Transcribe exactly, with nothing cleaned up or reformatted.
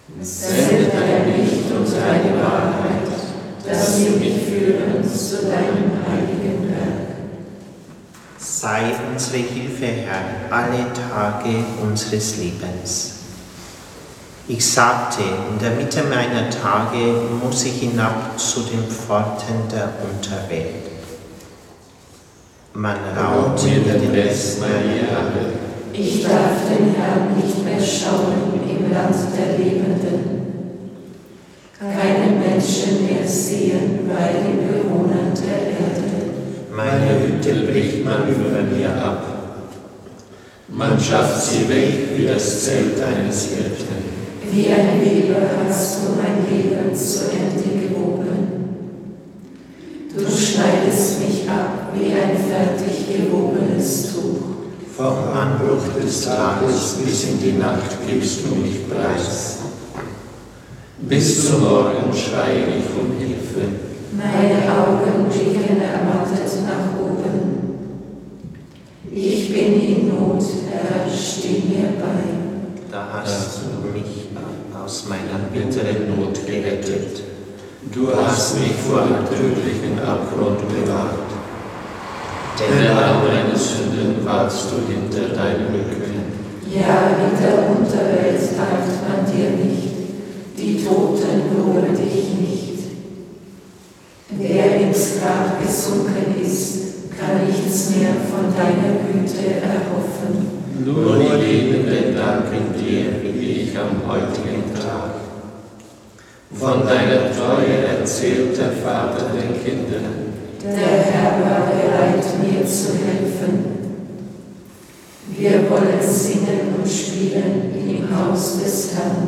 Sende dein Licht und deine Wahrheit, dass sie mich führen zu deinem heiligen Werk. Sei unsere Hilfe, Herr, alle Tage unseres Lebens. Ich sagte, in der Mitte meiner Tage muss ich hinab zu den Pforten der Unterwelt. Man raute mir den Rest meiner Jahre. Ich darf den Herrn nicht mehr schauen im Land der Lebenden. Keinen Menschen mehr sehen bei den Bewohnern der Erde. Meine Hütte bricht man über mir ab. Man schafft sie weg wie das Zelt eines Hirten. Wie ein Weber hast du mein Leben zu Ende gewoben. Du schneidest mich ab wie ein fertig gewobenes Tuch. Vom Anbruch des Tages bis in die Nacht gibst du mich preis. Bis zum Morgen schreie ich um Hilfe. Meine Augen blicken ermattet nach oben. Ich bin in Not, Herr, steh mir bei. Da hast du mich aus meiner bitteren Not gerettet. Du hast mich vor dem tödlichen Abgrund bewahrt. Den Raum meiner Sünden warst du hinter deinem Rücken. Ja, in der Unterwelt dankt man dir nicht, die Toten loben dich nicht. Wer ins Grab gesunken ist, kann nichts mehr von deiner Güte erhoffen. Nur die Lebenden danken dir, wie ich am heutigen Tag. Von deiner Treue erzählt der Vater den Kindern. Der Herr war bereit, mir zu helfen. Wir wollen singen und spielen im Haus des Herrn.